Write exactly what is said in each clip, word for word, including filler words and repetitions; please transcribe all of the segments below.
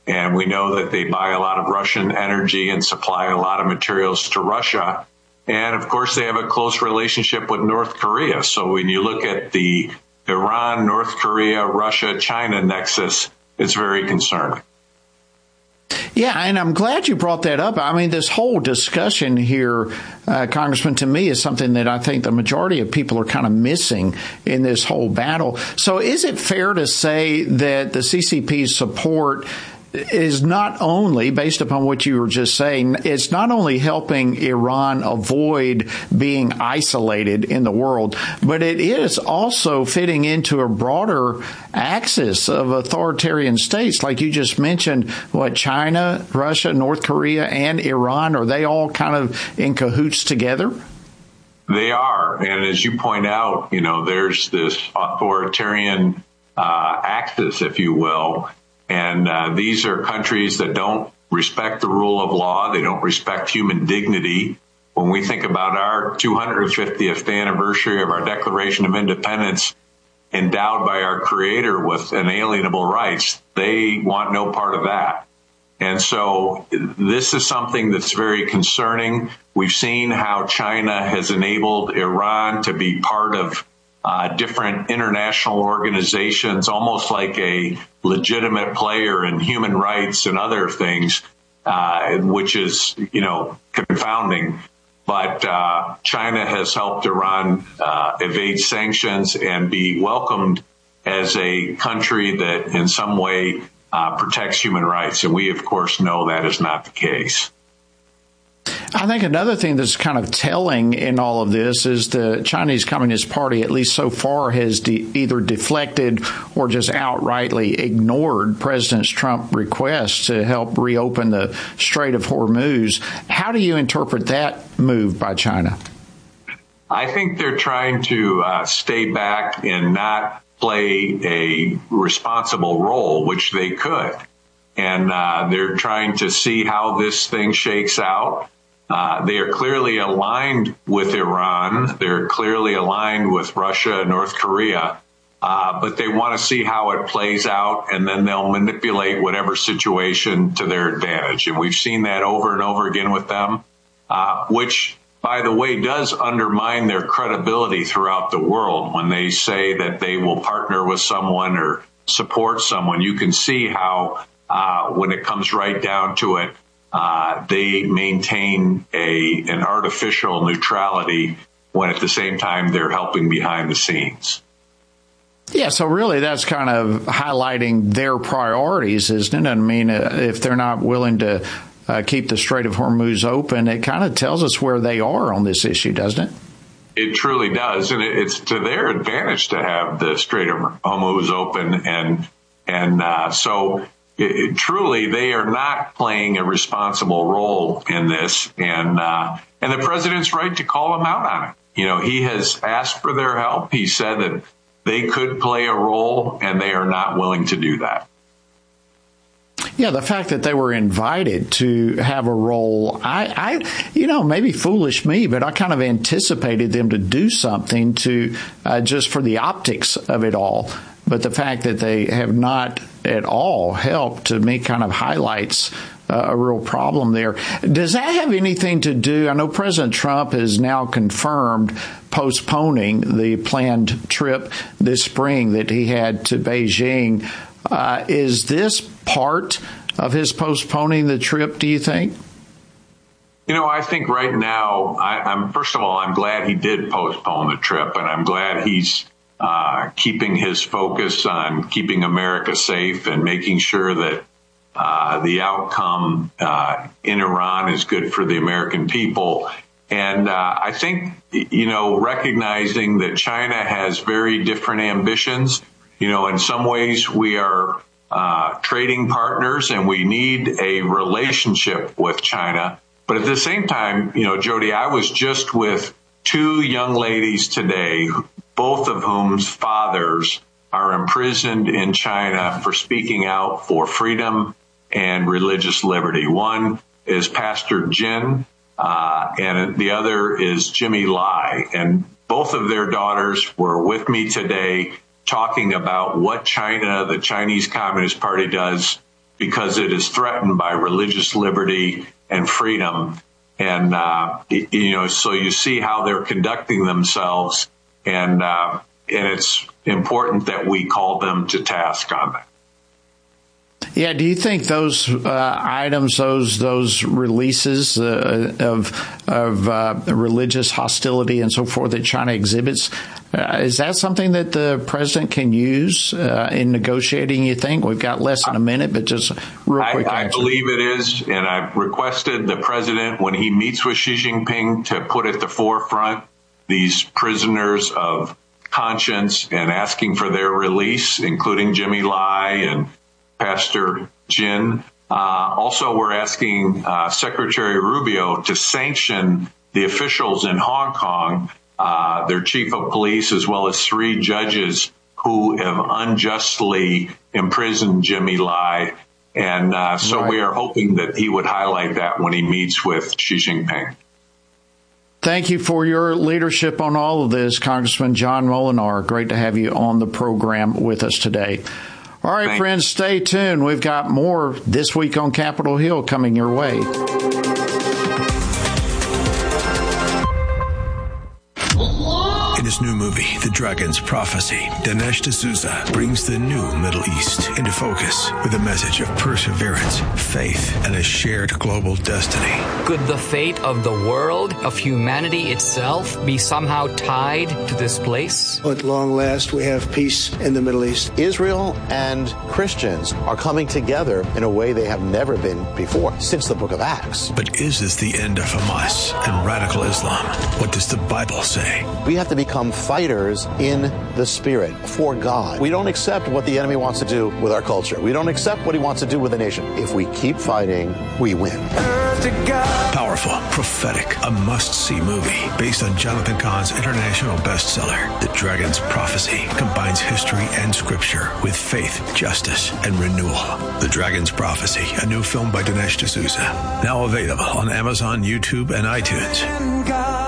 And we know that they buy a lot of Russian energy and supply a lot of materials to Russia. And, of course, they have a close relationship with North Korea. So when you look at the Iran, North Korea, Russia, China nexus, it's very concerning. Yeah, and I'm glad you brought that up. I mean, this whole discussion here, uh, Congressman, to me is something that I think the majority of people are kind of missing in this whole battle. So is it fair to say that the C C P's support is not only, based upon what you were just saying, it's not only helping Iran avoid being isolated in the world, but it is also fitting into a broader axis of authoritarian states. Like you just mentioned, what, China, Russia, North Korea, and Iran, are they all kind of in cahoots together? They are. And as you point out, you know, there's this authoritarian uh, axis, if you will. And uh, these are countries that don't respect the rule of law. They don't respect human dignity. When we think about our two hundred fiftieth anniversary of our Declaration of Independence, endowed by our Creator with inalienable rights, they want no part of that. And so this is something that's very concerning. We've seen how China has enabled Iran to be part of Uh, different international organizations, almost like a legitimate player in human rights and other things, uh, which is, you know, confounding. But uh, China has helped Iran uh, evade sanctions and be welcomed as a country that in some way uh, protects human rights. And we, of course, know that is not the case. I think another thing that's kind of telling in all of this is the Chinese Communist Party, at least so far, has de- either deflected or just outrightly ignored President Trump's request to help reopen the Strait of Hormuz. How do you interpret that move by China? I think they're trying to uh, stay back and not play a responsible role, which they could. And uh, they're trying to see how this thing shakes out. Uh, they are clearly aligned with Iran. They're clearly aligned with Russia and North Korea. Uh, but they want to see how it plays out, and then they'll manipulate whatever situation to their advantage. And we've seen that over and over again with them, uh, which, by the way, does undermine their credibility throughout the world when they say that they will partner with someone or support someone. You can see how Uh, when it comes right down to it, uh, they maintain a an artificial neutrality when at the same time they're helping behind the scenes. Yeah, so really that's kind of highlighting their priorities, isn't it? I mean, uh, if they're not willing to uh, keep the Strait of Hormuz open, it kind of tells us where they are on this issue, doesn't it? It truly does, and it's to their advantage to have the Strait of Hormuz open, and and uh, so. It, it, truly, they are not playing a responsible role in this, and uh, and the president's right to call them out on it. You know, he has asked for their help. He said that they could play a role, and they are not willing to do that. Yeah, the fact that they were invited to have a role, I, I, you know, maybe foolish me, but I kind of anticipated them to do something to uh, just for the optics of it all. But the fact that they have not at all helped, to me, kind of highlights uh, a real problem there. Does that have anything to do? I know President Trump has now confirmed postponing the planned trip this spring that he had to Beijing. Uh, is this part of his postponing the trip, do you think? You know, I think right now, I, I'm first of all, I'm glad he did postpone the trip, and I'm glad he's Uh, keeping his focus on keeping America safe and making sure that uh, the outcome uh, in Iran is good for the American people. And uh, I think, you know, recognizing that China has very different ambitions. You know, in some ways we are uh, trading partners and we need a relationship with China. But at the same time, you know, Jody, I was just with two young ladies today, both of whom's fathers are imprisoned in China for speaking out for freedom and religious liberty. One is Pastor Jin, uh, and the other is Jimmy Lai. And both of their daughters were with me today talking about what China, the Chinese Communist Party, does because it is threatened by religious liberty and freedom. And, uh, you know, so you see how they're conducting themselves, and, uh, and it's important that we call them to task on that. Yeah, do you think those uh, items, those those releases uh, of of uh, religious hostility and so forth that China exhibits, uh, is that something that the president can use uh, in negotiating, you think? We've got less than a minute, but just real quick I, I believe it is, and I've requested the president, when he meets with Xi Jinping, to put at the forefront these prisoners of conscience and asking for their release, including Jimmy Lai and Pastor Jin. Uh, also, we're asking uh, Secretary Rubio to sanction the officials in Hong Kong, uh, their chief of police, as well as three judges who have unjustly imprisoned Jimmy Lai. And uh, so right. we are hoping that he would highlight that when he meets with Xi Jinping. Thank you for your leadership on all of this, Congressman John Moolenaar. Great to have you on the program with us today. All right, Thanks. friends, stay tuned. We've got more This Week on Capitol Hill coming your way. In his new movie, The Dragon's Prophecy, Dinesh D'Souza brings the new Middle East into focus with a message of perseverance, faith, and a shared global destiny. Could the fate of the world, of humanity itself, be somehow tied to this place? At long last, we have peace in the Middle East. Israel and Christians are coming together in a way they have never been before, since the book of Acts. But is this the end of Hamas and radical Islam? What does the Bible say? We have to become fighters in the spirit for God. We don't accept what the enemy wants to do with our culture. We don't accept what he wants to do with the nation. If we keep fighting, we win. Powerful, prophetic, a must-see movie based on Jonathan Cahn's international bestseller, The Dragon's Prophecy, combines history and scripture with faith, justice, and renewal. The Dragon's Prophecy, a new film by Dinesh D'Souza, now available on Amazon, YouTube, and iTunes.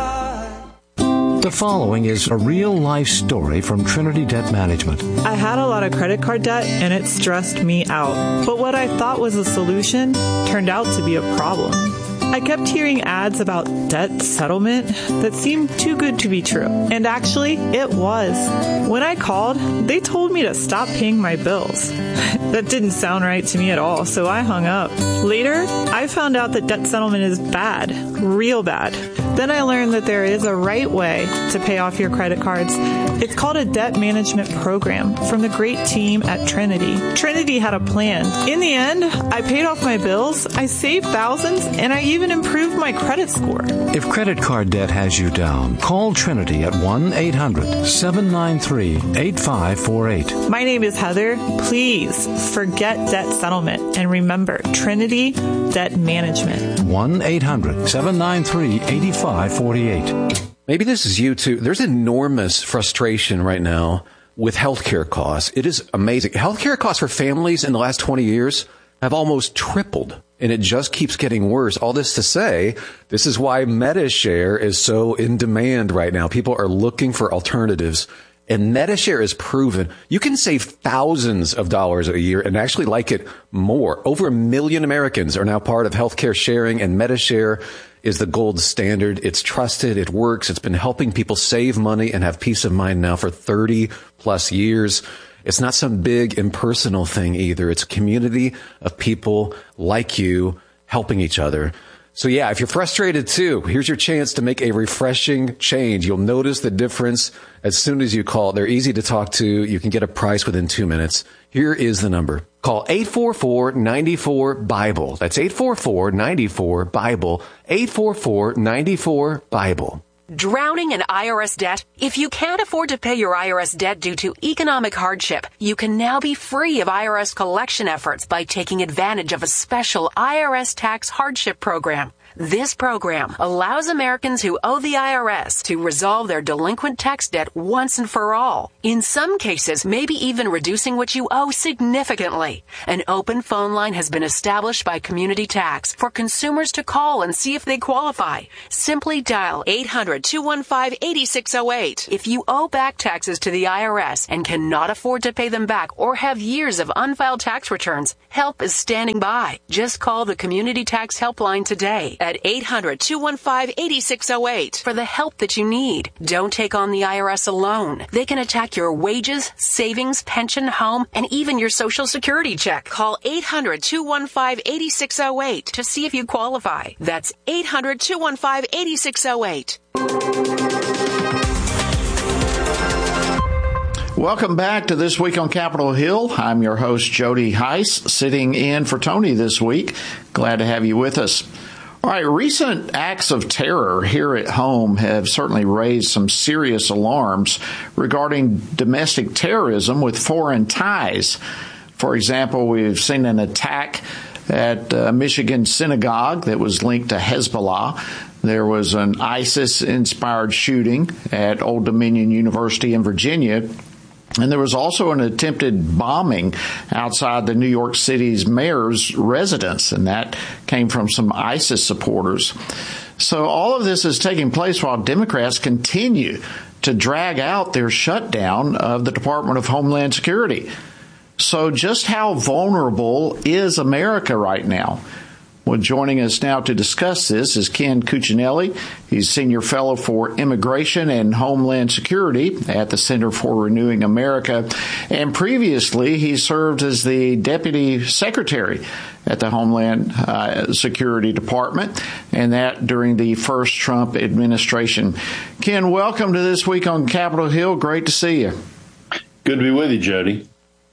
The following is a real-life story from Trinity Debt Management. I had a lot of credit card debt, and it stressed me out. But what I thought was a solution turned out to be a problem. I kept hearing ads about debt settlement that seemed too good to be true. And actually, it was. When I called, they told me to stop paying my bills. That didn't sound right to me at all, so I hung up. Later, I found out that debt settlement is bad, real bad. Then I learned that there is a right way to pay off your credit cards. It's called a debt management program from the great team at Trinity. Trinity had a plan. In the end, I paid off my bills, I saved thousands, and I even improved my credit score. If credit card debt has you down, call Trinity at one eight hundred seven nine three eight five four eight. My name is Heather. Please forget debt settlement and remember Trinity Debt Management. one eight hundred seven nine three eight five four eight. Maybe this is you too. There's enormous frustration right now with healthcare costs. It is amazing. Healthcare costs for families in the last twenty years have almost tripled, and it just keeps getting worse. All this to say, this is why MediShare is so in demand right now. People are looking for alternatives, and MediShare is proven you can save thousands of dollars a year and actually like it more. Over a million Americans are now part of healthcare sharing, and MediShare is the gold standard. It's trusted. It works. It's been helping people save money and have peace of mind now for thirty plus years. It's not some big impersonal thing either. It's a community of people like you helping each other. So yeah, if you're frustrated too, here's your chance to make a refreshing change. You'll notice the difference as soon as you call. They're easy to talk to. You can get a price within two minutes. Here is the number. Call eight four four, nine four, BIBLE. That's eight four four, nine four, BIBLE. eight four four, nine four, BIBLE. Drowning in I R S debt? If you can't afford to pay your I R S debt due to economic hardship, you can now be free of I R S collection efforts by taking advantage of a special I R S tax hardship program. This program allows Americans who owe the I R S to resolve their delinquent tax debt once and for all. In some cases, maybe even reducing what you owe significantly. An open phone line has been established by Community Tax for consumers to call and see if they qualify. Simply dial eight hundred, two one five, eight six zero eight. If you owe back taxes to the I R S and cannot afford to pay them back or have years of unfiled tax returns, help is standing by. Just call the Community Tax Helpline today at eight hundred, two one five, eight six zero eight for the help that you need. Don't take on the I R S alone. They can attack your wages, savings, pension, home, and even your Social Security check. Call eight hundred, two one five, eight six zero eight to see if you qualify. That's eight hundred, two one five, eight six zero eight. Welcome back to This Week on Capitol Hill. I'm your host, Jody Heiss, sitting in for Tony this week. Glad to have you with us. All right, recent acts of terror here at home have certainly raised some serious alarms regarding domestic terrorism with foreign ties. For example, we've seen an attack at a Michigan synagogue that was linked to Hezbollah. There was an ISIS-inspired shooting at Old Dominion University in Virginia. And there was also an attempted bombing outside the New York City's mayor's residence, and that came from some ISIS supporters. So all of this is taking place while Democrats continue to drag out their shutdown of the Department of Homeland Security. So just how vulnerable is America right now? Well, joining us now to discuss this is Ken Cuccinelli. He's Senior Fellow for Immigration and Homeland Security at the Center for Renewing America. And previously, he served as the Deputy Secretary at the Homeland uh, Security Department, and that during the first Trump administration. Ken, welcome to This Week on Capitol Hill. Great to see you. Good to be with you, Jody.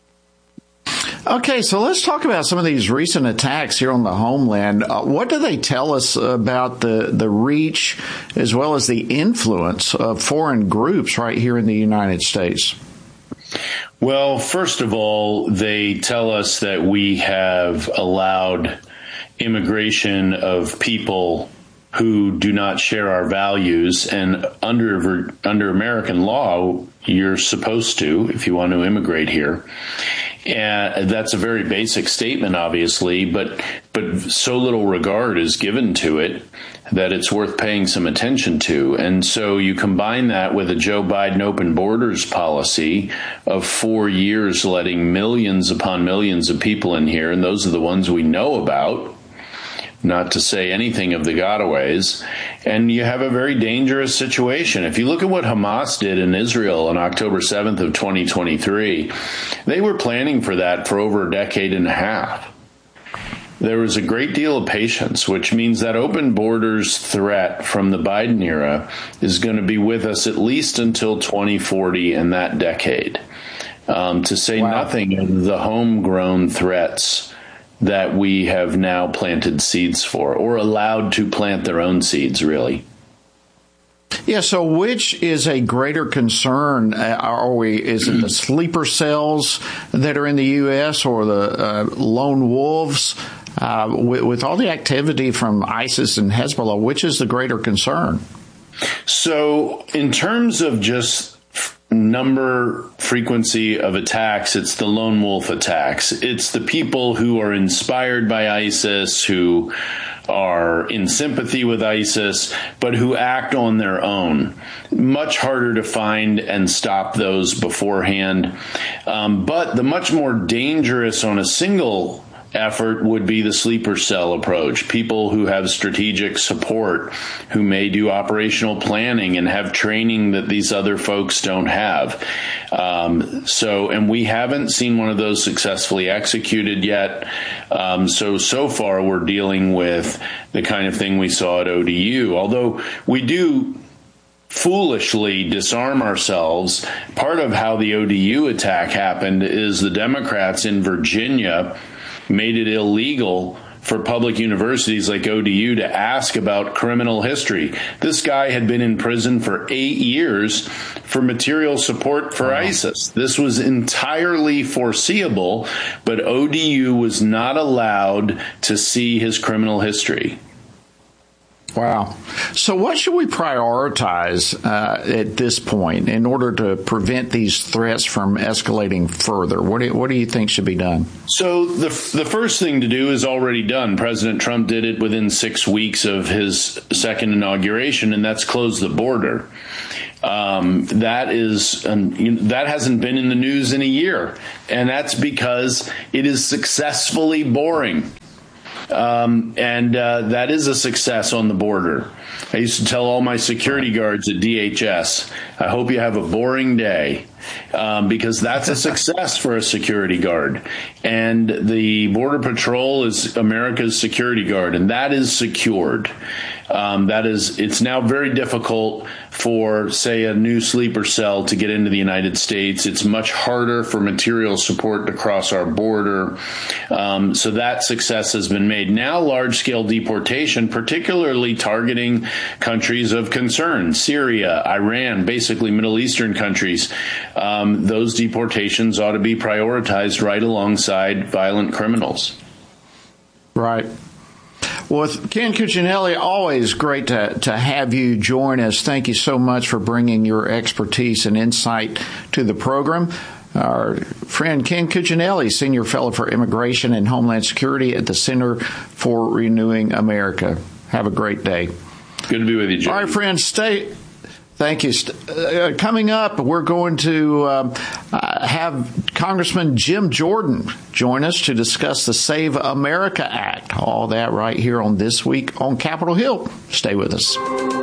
Okay, so let's talk about some of these recent attacks here on the homeland. Uh, what do they tell us about the, the reach as well as the influence of foreign groups right here in the United States? Well, first of all, they tell us that we have allowed immigration of people who do not share our values, and under under American law, you're supposed to, if you want to immigrate here. And that's a very basic statement, obviously, but but so little regard is given to it that it's worth paying some attention to. And so you combine that with a Joe Biden open borders policy of four years letting millions upon millions of people in here, and those are the ones we know about, not to say anything of the gotaways, and you have a very dangerous situation. If you look at what Hamas did in Israel on October seventh of twenty twenty-three, they were planning for that for over a decade and a half. There was a great deal of patience, which means that open borders threat from the Biden era is going to be with us at least until twenty forty and that decade, um, to say wow. nothing of the homegrown threats that we have now planted seeds for, or allowed to plant their own seeds, really. Yeah, so which is a greater concern? Are we, is it the sleeper cells that are in the U S or the uh, lone wolves? Uh, with, with all the activity from ISIS and Hezbollah, which is the greater concern? So in terms of just number, frequency of attacks, it's the lone wolf attacks. It's the people who are inspired by ISIS, who are in sympathy with ISIS, but who act on their own. Much harder to find and stop those beforehand. Um, but the much more dangerous on a single effort would be the sleeper cell approach. People who have strategic support, who may do operational planning and have training that these other folks don't have. Um, so, and we haven't seen one of those successfully executed yet. Um, so, so far we're dealing with the kind of thing we saw at O D U, although we do foolishly disarm ourselves. Part of how the O D U attack happened is the Democrats in Virginia made it illegal for public universities like O D U to ask about criminal history. This guy had been in prison for eight years for material support for wow. ISIS. This was entirely foreseeable, but O D U was not allowed to see his criminal history. Wow. So what should we prioritize uh, at this point in order to prevent these threats from escalating further? What do you, what do you think should be done? So the the first thing to do is already done. President Trump did it within six weeks of his second inauguration, and that's close the border. Um, that is um, that hasn't been in the news in a year, and that's because it is successfully boring. Um, and uh, that is a success on the border. I used to tell all my security guards at D H S, I hope you have a boring day, um, because that's a success for a security guard. And the Border Patrol is America's security guard, and that is secured. Um, that is, it's now very difficult for, say, a new sleeper cell to get into the United States. It's much harder for material support to cross our border. Um, so that success has been made. Now, large-scale deportation, particularly targeting countries of concern, Syria, Iran, basically Middle Eastern countries. Um, those deportations ought to be prioritized right alongside violent criminals. Right. Well, Ken Cuccinelli, always great to, to have you join us. Thank you so much for bringing your expertise and insight to the program. Our friend Ken Cuccinelli, Senior Fellow for Immigration and Homeland Security at the Center for Renewing America. Have a great day. Good to be with you, Jim. All right, friends, stay... Thank you. Uh, coming up, we're going to uh, uh, have Congressman Jim Jordan join us to discuss the Save America Act. All that right here on This Week on Capitol Hill. Stay with us.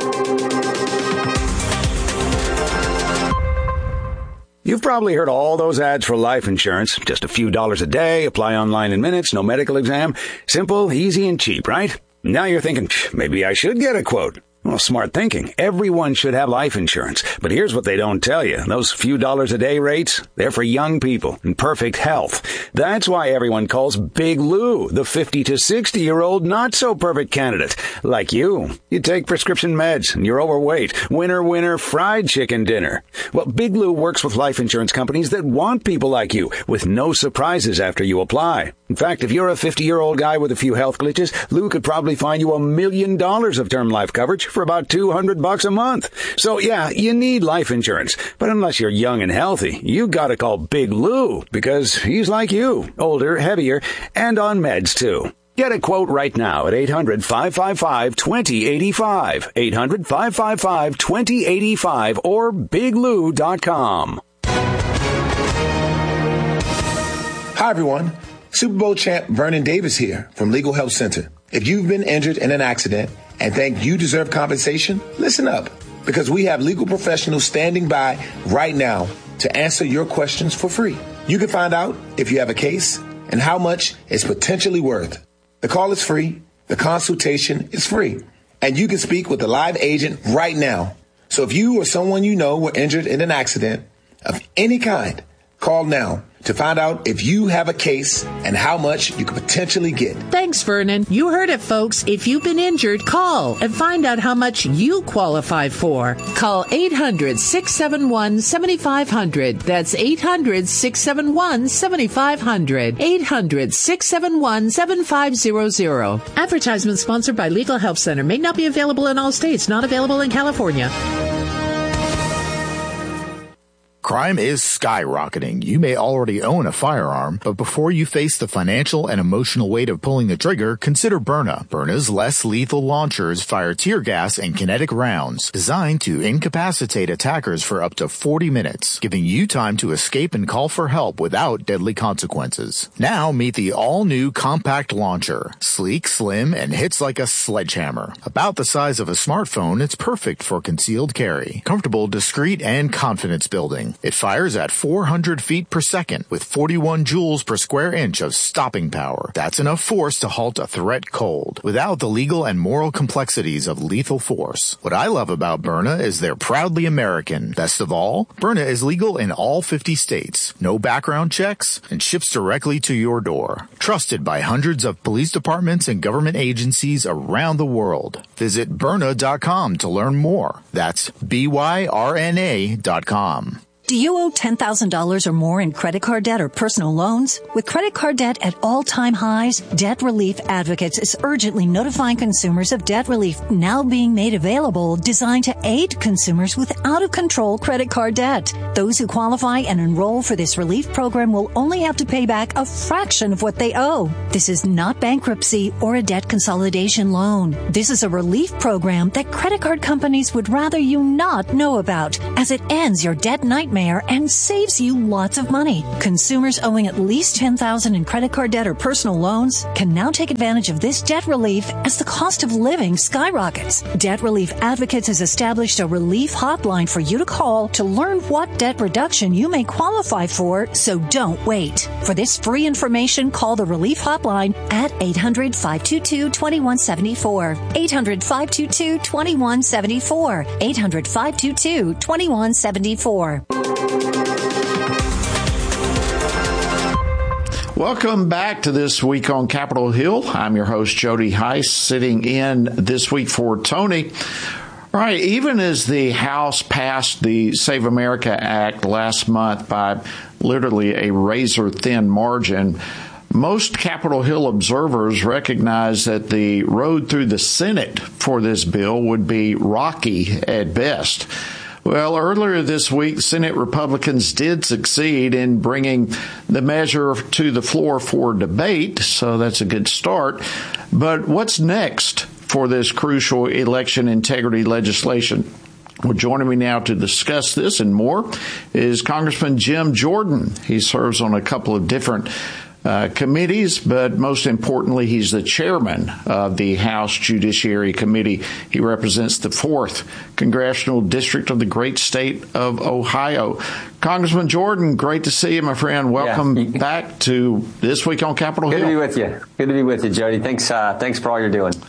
You've probably heard all those ads for life insurance. Just a few dollars a day, apply online in minutes, no medical exam. Simple, easy, and cheap, right? Now you're thinking, maybe I should get a quote. Well, smart thinking. Everyone should have life insurance. But here's what they don't tell you. Those few dollars a day rates, they're for young people in perfect health. That's why everyone calls Big Lou the fifty to sixty-year-old not-so-perfect candidate. Like you. You take prescription meds and you're overweight. Winner, winner, fried chicken dinner. Well, Big Lou works with life insurance companies that want people like you with no surprises after you apply. In fact, if you're a fifty-year-old guy with a few health glitches, Lou could probably find you a million dollars of term life coverage for about two hundred bucks a month. So yeah, you need life insurance. But unless you're young and healthy, you gotta call Big Lou because he's like you, older, heavier, and on meds too. Get a quote right now at eight hundred, five five five, two zero eight five, eight hundred, five five five, two zero eight five, or big lou dot com. Hi, everyone. Super Bowl champ Vernon Davis here from Legal Help Center. If you've been injured in an accident and think you deserve compensation, listen up, because we have legal professionals standing by right now to answer your questions for free. You can find out if you have a case and how much it's potentially worth. The call is free. The consultation is free. And you can speak with a live agent right now. So if you or someone you know were injured in an accident of any kind, call now to find out if you have a case and how much you could potentially get. Thanks, Vernon. You heard it, folks. If you've been injured, call and find out how much you qualify for. Call eight hundred, six seven one, seven five zero zero. That's eight hundred, six seven one, seven five zero zero. eight hundred, six seven one, seven five zero zero. Advertisement sponsored by Legal Help Center. May not be available in all states. Not available in California. Crime is skyrocketing. You may already own a firearm, but before you face the financial and emotional weight of pulling the trigger, consider Byrna. Byrna's less lethal launchers fire tear gas and kinetic rounds designed to incapacitate attackers for up to forty minutes, giving you time to escape and call for help without deadly consequences. Now meet the all-new compact launcher. Sleek, slim, and hits like a sledgehammer. About the size of a smartphone, it's perfect for concealed carry. Comfortable, discreet, and confidence building. It fires at four hundred feet per second with forty-one joules per square inch of stopping power. That's enough force to halt a threat cold, without the legal and moral complexities of lethal force. What I love about Byrna is they're proudly American. Best of all, Byrna is legal in all fifty states, no background checks, and ships directly to your door. Trusted by hundreds of police departments and government agencies around the world. Visit Byrna dot com to learn more. That's B Y R N A dot com. Do you owe ten thousand dollars or more in credit card debt or personal loans? With credit card debt at all-time highs, Debt Relief Advocates is urgently notifying consumers of debt relief now being made available, designed to aid consumers with out-of-control credit card debt. Those who qualify and enroll for this relief program will only have to pay back a fraction of what they owe. This is not bankruptcy or a debt consolidation loan. This is a relief program that credit card companies would rather you not know about, as it ends your debt nightmare and saves you lots of money. Consumers owing at least ten thousand dollars in credit card debt or personal loans can now take advantage of this debt relief as the cost of living skyrockets. Debt Relief Advocates has established a relief hotline for you to call to learn what debt reduction you may qualify for, so don't wait. For this free information, call the relief hotline at eight hundred, five two two, two one seven four. eight hundred, five two two, two one seven four. eight hundred, five two two, two one seven four. Welcome back to This Week on Capitol Hill. I'm your host, Jody Heiss, sitting in this week for Tony. All right, even as the House passed the Save America Act last month by literally a razor-thin margin, most Capitol Hill observers recognize that the road through the Senate for this bill would be rocky at best. Well, earlier this week, Senate Republicans did succeed in bringing the measure to the floor for debate, so that's a good start. But what's next for this crucial election integrity legislation? Well, joining me now to discuss this and more is Congressman Jim Jordan. He serves on a couple of different Uh, committees, but most importantly, he's the chairman of the House Judiciary Committee. He represents the fourth congressional district of the great state of Ohio. Congressman Jordan, great to see you, my friend. Welcome yeah. back to This Week on Capitol Hill. Good to be with you. Good to be with you, Jody. Thanks, uh, thanks for all you're doing.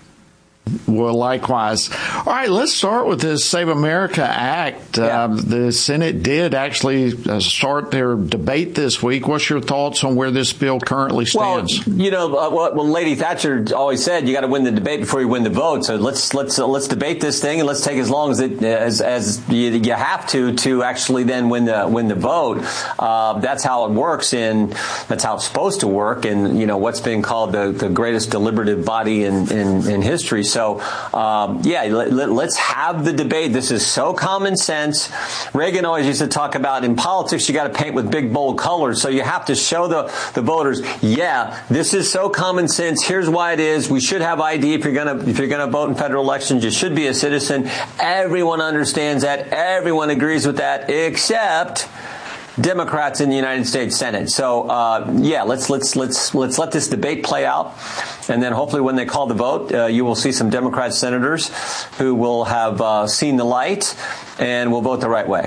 Well, likewise. All right, let's start with this Save America Act. Yeah. Uh, the Senate did actually uh, start their debate this week. What's your thoughts on where this bill currently stands? Well, you know, uh, well, well, Lady Thatcher always said you got to win the debate before you win the vote. So let's let's uh, let's debate this thing and let's take as long as it as as you, you have to to actually then win the win the vote. Uh, that's how it works, and that's how it's supposed to work. And you know what's been called the, the greatest deliberative body in in, in history. So, um, yeah, let, let, let's have the debate. This is so common sense. Reagan always used to talk about in politics, you got to paint with big, bold colors. So you have to show the, the voters, yeah, this is so common sense. Here's why it is. We should have I D if you're going to if you're going to vote in federal elections. You should be a citizen. Everyone understands that. Everyone agrees with that, except Democrats in the United States Senate. So, uh, yeah, let's let's let's let's let this debate play out, and then hopefully when they call the vote, uh, you will see some Democrat senators who will have uh, seen the light and will vote the right way.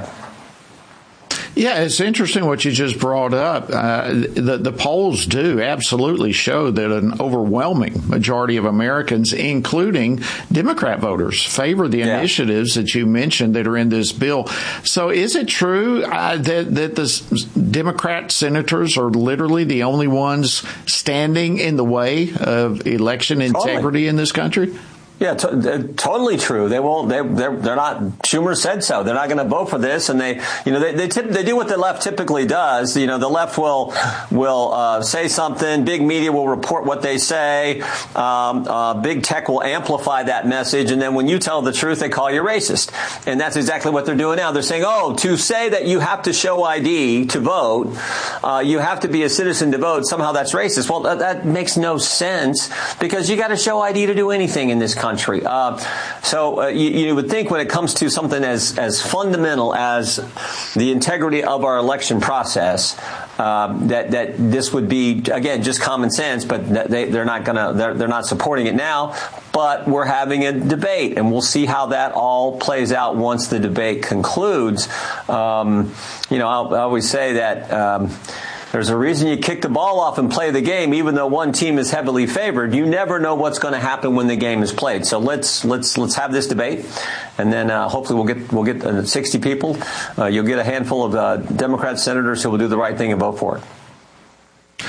Yeah, it's interesting what you just brought up. Uh, the, the polls do absolutely show that an overwhelming majority of Americans, including Democrat voters, favor the yeah. initiatives that you mentioned that are in this bill. So is it true uh, that, that the Democrat senators are literally the only ones standing in the way of election integrity totally. in this country? Yeah, to, totally true. They won't. They they're, they're not. Schumer said so. They're not going to vote for this, and they, you know, they they, tip, they do what the left typically does. You know, the left will will uh, say something. Big media will report what they say. Um, uh, big tech will amplify that message, and then when you tell the truth, they call you racist. And that's exactly what they're doing now. They're saying, oh, to say that you have to show I D to vote, uh, you have to be a citizen to vote. Somehow that's racist. Well, that, that makes no sense because you got to show I D to do anything in this country. Country. Uh, so uh, you, you would think when it comes to something as, as fundamental as the integrity of our election process, uh, that that this would be, again, just common sense, but they, they're not gonna they're, they're not supporting it now. But we're having a debate, and we'll see how that all plays out once the debate concludes. Um, you know, I'll, I always say that. Um, There's a reason you kick the ball off and play the game, even though one team is heavily favored. You never know what's going to happen when the game is played. So let's let's let's have this debate, and then uh, hopefully we'll get we'll get uh, sixty people. Uh, you'll get a handful of uh, Democrat senators who will do the right thing and vote for it.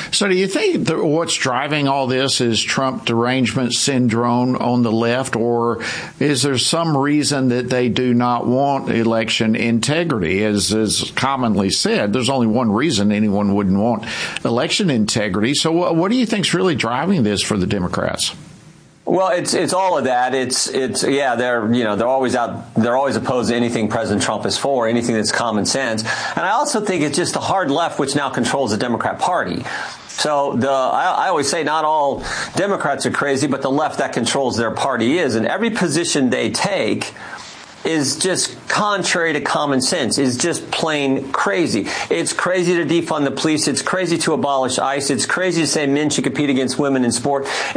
So do you think that what's driving all this is Trump derangement syndrome on the left, or is there some reason that they do not want election integrity? As is commonly said, there's only one reason anyone wouldn't want election integrity. So what, what do you think is really driving this for the Democrats? Well, it's it's all of that. It's it's yeah. They're you know they're always out. They're always opposed to anything President Trump is for, anything that's common sense. And I also think it's just the hard left which now controls the Democrat Party. So the I, I always say not all Democrats are crazy, but the left that controls their party is, and every position they take is just contrary to common sense, is just plain crazy. It's crazy to defund the police. It's crazy to abolish ICE. It's crazy to say men should compete against women in sport.